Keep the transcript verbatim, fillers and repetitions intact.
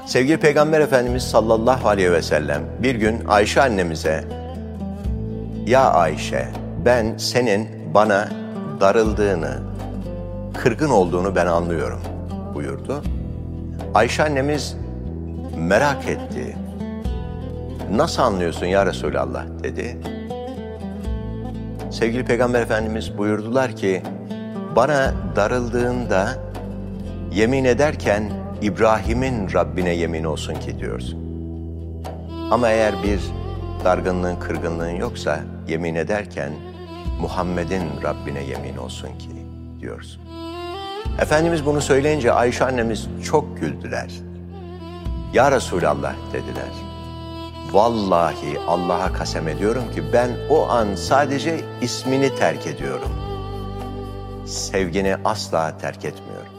Sevgili Peygamber Efendimiz sallallahu aleyhi ve sellem bir gün Ayşe annemize "Ya Ayşe, ben senin bana darıldığını, kırgın olduğunu ben anlıyorum" buyurdu. Ayşe annemiz merak etti. "Nasıl anlıyorsun ya Resulallah?" dedi. Sevgili Peygamber Efendimiz buyurdular ki, "Bana darıldığında yemin ederken İbrahim'in Rabbine yemin olsun ki diyorsun. Ama eğer bir dargınlığın, kırgınlığın yoksa yemin ederken Muhammed'in Rabbine yemin olsun ki diyorsun." Efendimiz bunu söyleyince Ayşe annemiz çok güldüler. "Ya Resulallah" dediler. "Vallahi Allah'a kasem ediyorum ki ben o an sadece ismini terk ediyorum. Sevgini asla terk etmiyorum."